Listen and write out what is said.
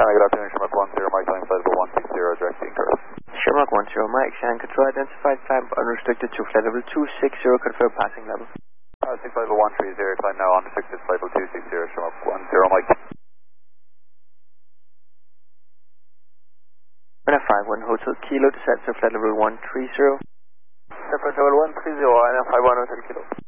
good afternoon, Shamrock 10, Mike, telling flight level 160, directing course. Shamrock 10, Mike, Shannon Control, identified climb unrestricted to flight level 260, confirm passing level. 6 flight level 130, climb now unrestricted, flight level 260, Shamrock 10, Mike. 51 Hotel Kilo, descent to flight level 130. Flight level 130, and 51 Hotel Kilo.